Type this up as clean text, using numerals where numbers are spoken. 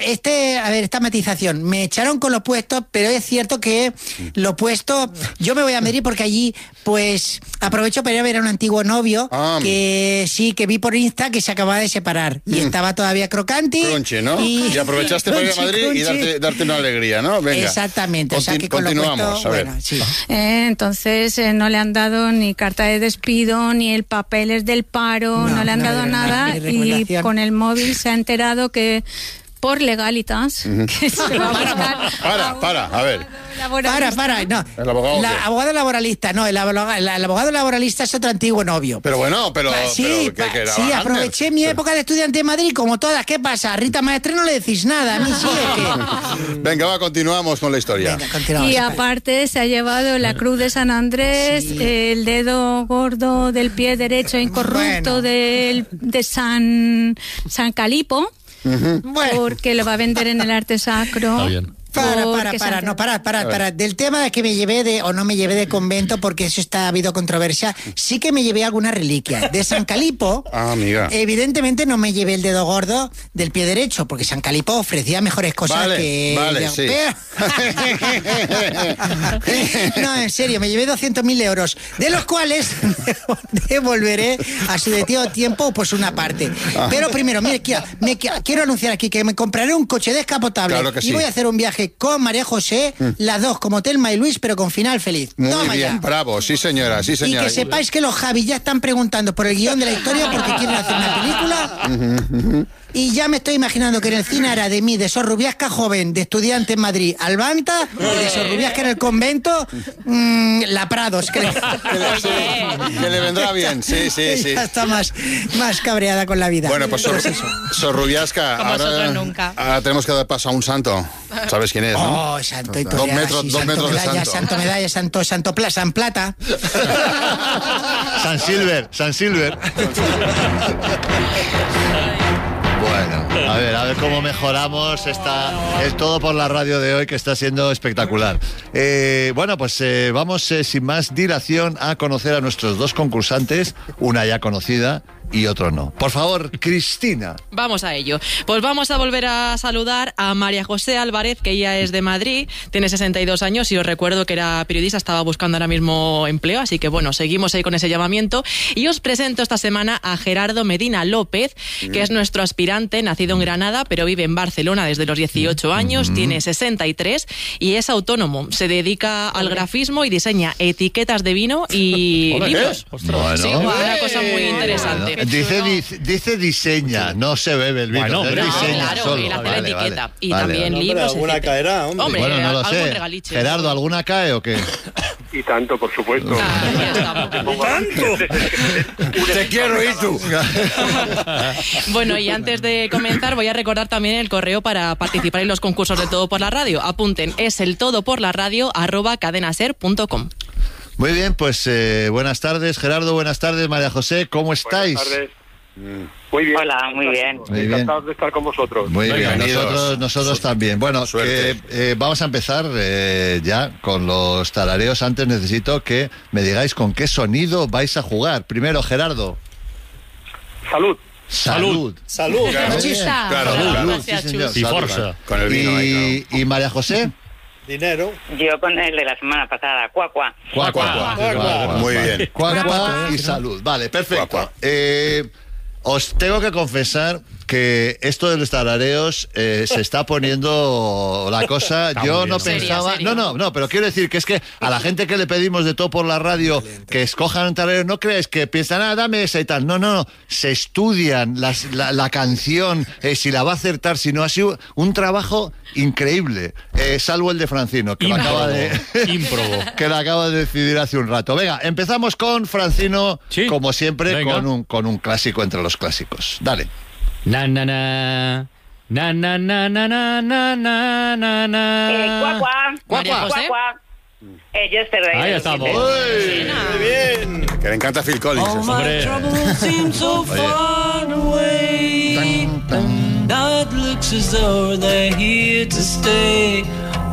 esta matización. Me echaron con lo puesto, pero es cierto que lo puesto, yo me voy a Madrid porque allí, pues, aprovecho para ir a ver a un antiguo novio que vi por Insta que se acababa de separar y estaba todavía crocante. Crunchy, ¿no? Y aprovechaste para ir a Madrid y darte una alegría, ¿no? Venga. Exactamente. O sea que con continuamos, lo puesto, a ver. Bueno, sí. Entonces no le han dado ni carta de despido, ni el papeles del paro, no le han dado nada, y con el móvil se ha enterado que por legalitas que se va a buscar a ver. No. ¿El abogado qué? Abogado laboralista, no, el abogado laboralista es otro antiguo novio. Pero bueno, sí, aproveché mi época de estudiante en Madrid, como todas. ¿Qué pasa? A Rita Maestre no le decís nada, a mí sí es que... Venga, continuamos con la historia. Venga, continuamos. Y aparte se ha llevado la cruz de San Andrés, el dedo gordo del pie derecho incorrupto de San Calipo. Porque lo va a vender en el arte sacro. Está bien. Para. Del tema de que me llevé o no me llevé de convento, porque eso ha habido controversia, sí que me llevé alguna reliquia. De San Calipo, amiga. Evidentemente no me llevé el dedo gordo del pie derecho, porque San Calipo ofrecía mejores cosas sí. No, en serio, me llevé 200.000 euros, de los cuales devolveré a su debido tiempo pues una parte. Pero primero, mire, quiero anunciar aquí que me compraré un coche descapotable y voy a hacer un viaje con María José, las dos como Telma y Luis, pero con final feliz. Muy bien, bravo, sí señora. Y que sepáis que los Javi ya están preguntando por el guión de la historia porque quieren hacer una película. Y ya me estoy imaginando que en el cine hará de mí, de Sorrubiasca joven, de estudiante en Madrid, Albanta, y de Sorrubiasca en el convento, la Prados. Que le vendrá bien, sí. Ya está más cabreada con la vida. Bueno, pues Sorrubiasca, ahora tenemos que dar paso a un santo. ¿Sabes quién es, no? Oh, santo y 2 metros de santo. Santo Medalla, santo San Plata. San Silver. Bueno, a ver cómo mejoramos el todo por la radio de hoy, que está siendo espectacular. Vamos sin más dilación a conocer a nuestros dos concursantes, una ya conocida y otro no. Por favor, Cristina. Vamos a ello. Pues vamos a volver a saludar a María José Álvarez, que ella es de Madrid, tiene 62 años y os recuerdo que era periodista, estaba buscando ahora mismo empleo, así que bueno, seguimos ahí con ese llamamiento. Y os presento esta semana a Gerardo Medina López, que es nuestro aspirante, nacido en Granada, pero vive en Barcelona desde los 18 años, tiene 63 y es autónomo. Se dedica al grafismo y diseña etiquetas de vino y libros. Bueno. Sí, una cosa muy interesante. Dice diseña, no se bebe el vino. Bueno, diseña claro, solo. y la etiqueta. Y vale, también libros. Alguna caerá, hombre. Bueno, no lo algún sé. regaliche. Gerardo, ¿alguna cae o qué? Y tanto, por supuesto. Te quiero ir tú. Bueno, y antes de comenzar voy a recordar también el correo para participar en los concursos de Todo por la Radio. Apunten, es el todoporlaradio@cadenaser.com. Muy bien, pues buenas tardes, Gerardo, buenas tardes, María José, ¿cómo estáis? Buenas tardes. Muy bien. Hola, muy bien. Encantados de estar con vosotros. Muy bien, nosotros también. Bueno, vamos a empezar ya con los tarareos. Antes necesito que me digáis con qué sonido vais a jugar. Primero, Gerardo. Salud. Salud. Claro. Sí, señor. Y forza. Con el vino ahí, ¿Y María José? Dinero. Yo con el de la semana pasada, cuacua. Muy bien. Cuacua y salud. Vale, perfecto. Os tengo que confesar que esto de los tarareos se está poniendo la cosa. Yo no pensaba. ¿Serio? No, pero quiero decir que es que a la gente que le pedimos de Todo por la Radio que escojan un tarareo, no creáis que piensan, dame esa y tal. No. Se estudian la canción, si la va a acertar, si no. Ha sido un trabajo increíble. Salvo el de Francino, que lo acaba de decidir hace un rato. Venga, empezamos con Francino, como siempre, con un clásico entre los clásicos. Dale. Na na na na na na na na na na na na. Cuacua. Yesterday. Ahí estamos. Muy bien. Que le encanta Phil Collins. Hombre. Now it looks as though they're here to stay.